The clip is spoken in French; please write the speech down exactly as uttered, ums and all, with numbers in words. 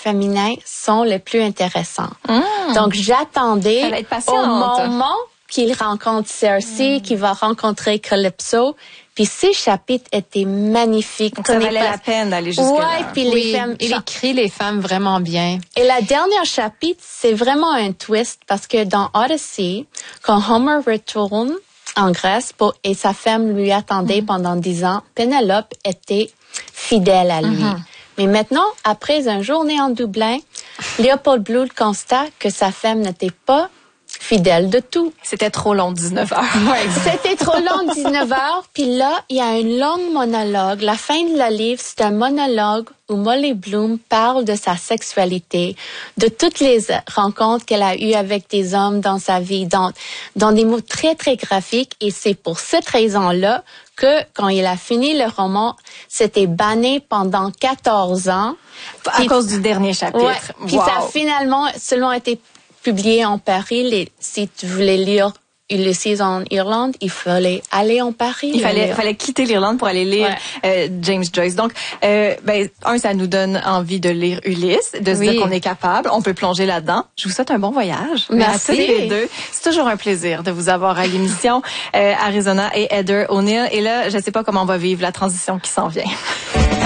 féminins sont les plus intéressants. Mmh. Donc, j'attendais au moment qu'il rencontre Cersei, mmh. qu'il va rencontrer Calypso. Puis ces chapitres étaient magnifiques. Donc ça valait pas... la peine d'aller jusque ouais, là. Puis oui, les femmes, il écrit les femmes vraiment bien. Et la dernière chapitre, c'est vraiment un twist parce que dans Odyssey, quand Homer retourne en Grèce pour, et sa femme lui attendait mm-hmm. pendant dix ans, Pénélope était fidèle à lui. Mm-hmm. Mais maintenant, après une journée en Dublin, Léopold Bloom constate que sa femme n'était pas fidèle de tout. C'était trop long, dix-neuf heures. Ouais, c'était trop long, dix-neuf heures. Puis là, il y a un long monologue. La fin de la livre, c'est un monologue où Molly Bloom parle de sa sexualité, de toutes les rencontres qu'elle a eues avec des hommes dans sa vie, dans, dans des mots très, très graphiques. Et c'est pour cette raison-là que, quand il a fini le roman, c'était banni pendant quatorze ans. À puis, cause du dernier chapitre. Ouais, puis wow. ça a finalement seulement été publié en Paris. Les, si tu voulais lire Ulysses en Irlande, il fallait aller en Paris. Il fallait, fallait quitter l'Irlande pour aller lire ouais. euh, James Joyce. Donc, euh, ben, un, ça nous donne envie de lire Ulysse, de se oui. dire qu'on est capable, on peut plonger là-dedans. Je vous souhaite un bon voyage. Merci. Merci les deux. C'est toujours un plaisir de vous avoir à l'émission. euh, Arizona et Heather O'Neill. Et là, je sais pas comment on va vivre la transition qui s'en vient.